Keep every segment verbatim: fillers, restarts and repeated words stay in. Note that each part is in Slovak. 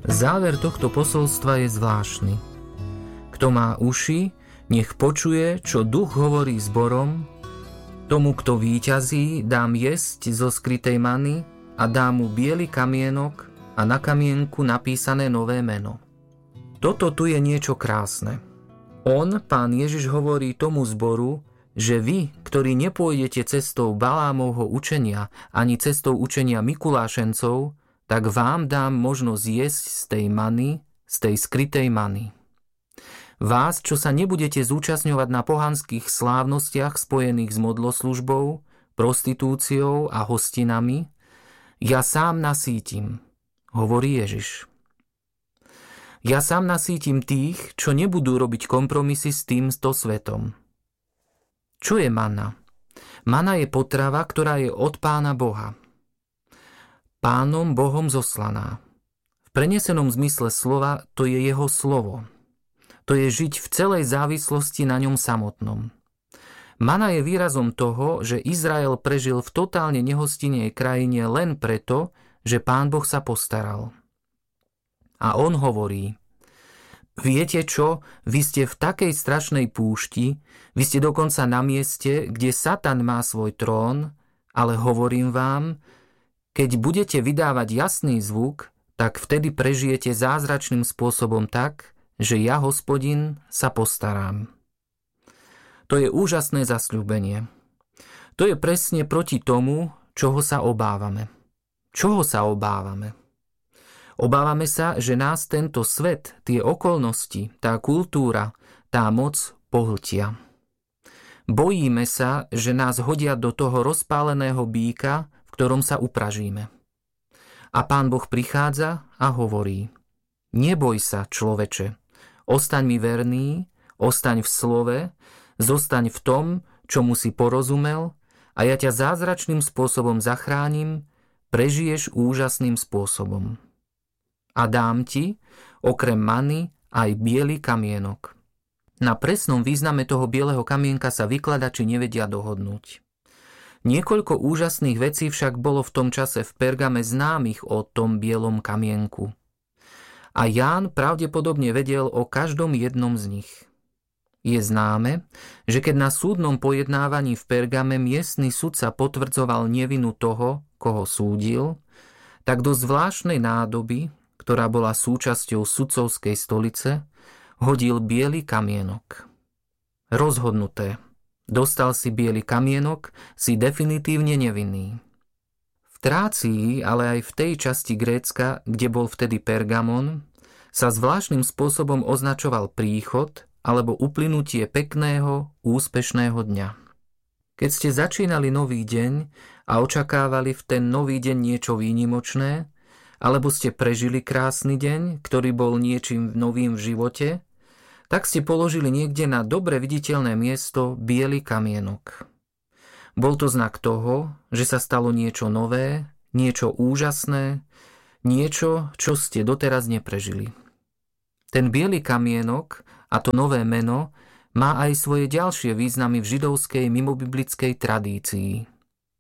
Záver tohto posolstva je zvláštny. Kto má uši, nech počuje, čo duch hovorí zborom. Tomu, kto víťazí, dám jesť zo skrytej many a dám mu biely kamienok a na kamienku napísané nové meno. Toto tu je niečo krásne. On, Pán Ježiš, hovorí tomu zboru, že vy, ktorí nepôjdete cestou Balámovho učenia ani cestou učenia Mikulášencov, tak vám dám možnosť jesť z tej many, z tej skrytej many. Vás, čo sa nebudete zúčastňovať na pohanských slávnostiach spojených s modloslužbou, prostitúciou a hostinami, ja sám nasýtim, hovorí Ježiš. Ja sám nasýtim tých, čo nebudú robiť kompromisy s týmto svetom. Čo je mana? Mana je potrava, ktorá je od Pána Boha. Pánom Bohom zoslaná. V prenesenom zmysle slova to je jeho slovo. To je žiť v celej závislosti na ňom samotnom. Mana je výrazom toho, že Izrael prežil v totálne nehostinnej krajine len preto, že Pán Boh sa postaral. A on hovorí: viete čo, vy ste v takej strašnej púšti, vy ste dokonca na mieste, kde Satan má svoj trón, ale hovorím vám, keď budete vydávať jasný zvuk, tak vtedy prežijete zázračným spôsobom tak, že ja, Hospodin, sa postarám. To je úžasné zasľúbenie. To je presne proti tomu, čoho sa obávame. Čoho sa obávame? Obávame sa, že nás tento svet, tie okolnosti, tá kultúra, tá moc pohltia. Bojíme sa, že nás hodia do toho rozpáleného býka, v ktorom sa upražíme. A Pán Boh prichádza a hovorí: neboj sa, človeče, ostaň mi verný, ostaň v slove, zostaň v tom, čomu si porozumel, a ja ťa zázračným spôsobom zachránim, prežiješ úžasným spôsobom. A dám ti, okrem many, aj biely kamienok. Na presnom význame toho bieleho kamienka sa vykladači nevedia dohodnúť. Niekoľko úžasných vecí však bolo v tom čase v Pergame známych o tom bielom kamienku. A Ján pravdepodobne vedel o každom jednom z nich. Je známe, že keď na súdnom pojednávaní v Pergame miestny sudca potvrdzoval nevinu toho, koho súdil, tak do zvláštnej nádoby, ktorá bola súčasťou sudcovskej stolice, hodil biely kamienok. Rozhodnuté. Dostal si biely kamienok, si definitívne nevinný. V Trácii, ale aj v tej časti Grécka, kde bol vtedy Pergamon, sa zvláštnym spôsobom označoval príchod alebo uplynutie pekného, úspešného dňa. Keď ste začínali nový deň a očakávali v ten nový deň niečo výnimočné, alebo ste prežili krásny deň, ktorý bol niečím novým v živote, tak ste položili niekde na dobre viditeľné miesto biely kamienok. Bol to znak toho, že sa stalo niečo nové, niečo úžasné, niečo, čo ste doteraz neprežili. Ten biely kamienok a to nové meno má aj svoje ďalšie významy v židovskej mimobiblickej tradícii.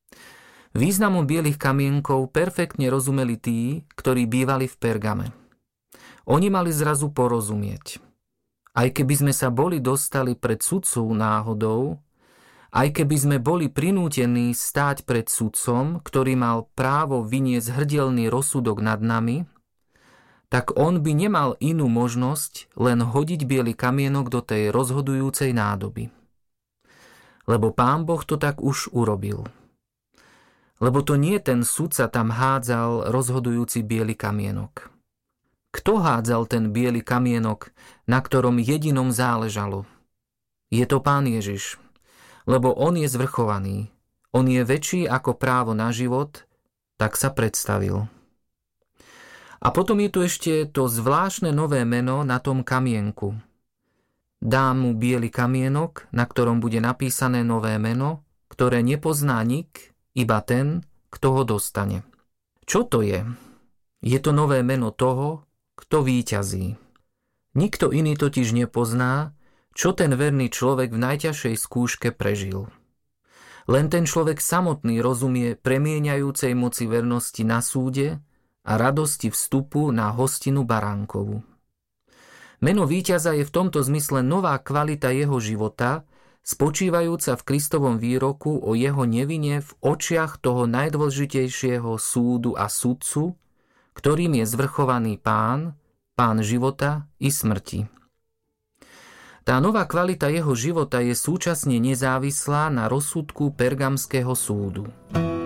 Významom bielých kamienkov perfektne rozumeli tí, ktorí bývali v Pergame. Oni mali zrazu porozumieť. Aj keby sme sa boli dostali pred sudcu náhodou, aj keby sme boli prinútení stáť pred sudcom, ktorý mal právo vyniesť hrdielny rozsudok nad nami, tak on by nemal inú možnosť len hodiť biely kamienok do tej rozhodujúcej nádoby. Lebo Pán Boh to tak už urobil. Lebo to nie ten sudca tam hádzal rozhodujúci biely kamienok. Kto hádzal ten biely kamienok, na ktorom jedinom záležalo? Je to Pán Ježiš, lebo on je zvrchovaný. On je väčší ako právo na život, tak sa predstavil. A potom je tu ešte to zvláštne nové meno na tom kamienku. Dám mu biely kamienok, na ktorom bude napísané nové meno, ktoré nepozná nik, iba ten, kto ho dostane. Čo to je? Je to nové meno toho, kto víťazí. Nikto iný totiž nepozná, čo ten verný človek v najťažšej skúške prežil. Len ten človek samotný rozumie premieňajúcej moci vernosti na súde a radosti vstupu na hostinu baránkovu. Meno víťaza je v tomto zmysle nová kvalita jeho života, spočívajúca v Kristovom výroku o jeho nevine v očiach toho najdôležitejšieho súdu a sudcu, ktorým je zvrchovaný Pán, Pán života i smrti. Tá nová kvalita jeho života je súčasne nezávislá na rozsudku Pergamského súdu.